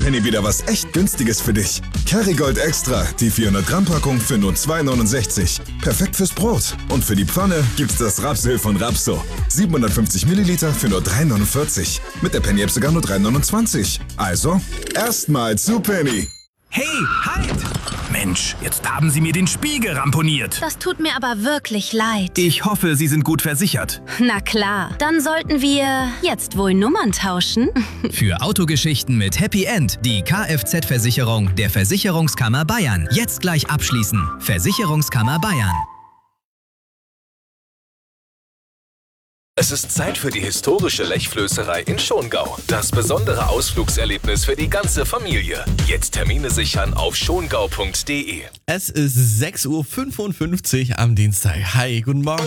Penny wieder was echt Günstiges für dich. Kerrygold Extra, die 400-Gramm-Packung für nur 2,69. Perfekt fürs Brot. Und für die Pfanne gibt's das Rapsöl von Rapso. 750 Milliliter für nur 3,49. Mit der Penny-App sogar nur 3,29. Also, erstmal zu Penny. Hey, halt! Mensch, jetzt haben Sie mir den Spiegel ramponiert. Das tut mir aber wirklich leid. Ich hoffe, Sie sind gut versichert. Na klar, dann sollten wir jetzt wohl Nummern tauschen. Für Autogeschichten mit Happy End die Kfz-Versicherung der Versicherungskammer Bayern. Jetzt gleich abschließen. Versicherungskammer Bayern. Es ist Zeit für die historische Lechflößerei in Schongau. Das besondere Ausflugserlebnis für die ganze Familie. Jetzt Termine sichern auf schongau.de. Es ist 6:55 Uhr am Dienstag. Hi, guten Morgen.